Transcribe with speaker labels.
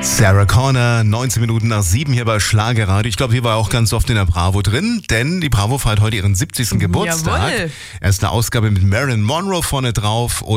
Speaker 1: Sarah Connor, 19 Minuten nach 7 hier bei Schlagerradio. Ich glaube, hier war auch ganz oft in der Bravo drin, denn die Bravo feiert heute ihren 70. Geburtstag.
Speaker 2: Jawohl.
Speaker 1: Erste Ausgabe mit Marilyn Monroe vorne drauf.